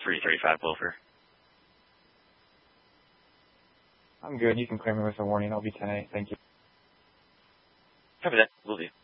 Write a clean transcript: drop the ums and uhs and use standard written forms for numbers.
335 Wilfer. I'm good. You can clear me with a warning. I'll be 10-8. Thank you. Copy that. Will do.